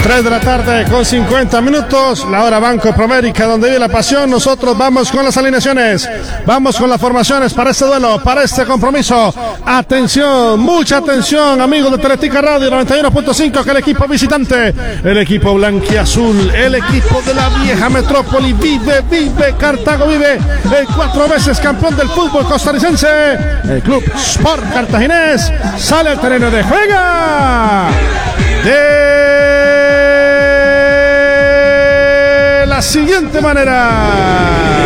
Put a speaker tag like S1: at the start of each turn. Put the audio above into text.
S1: 3 de la tarde con 50 minutos, la hora Banco Promérica, donde vive la pasión. Nosotros vamos con las alineaciones, vamos con las formaciones para este duelo, para este compromiso. Atención, mucha atención, amigos de Teletica Radio 91.5, que el equipo visitante, el equipo blanquiazul, el equipo de la vieja metrópoli, vive, Cartago vive, el 4 veces campeón del fútbol costarricense, el Club Sport Cartaginés, sale al terreno de juega de la siguiente manera.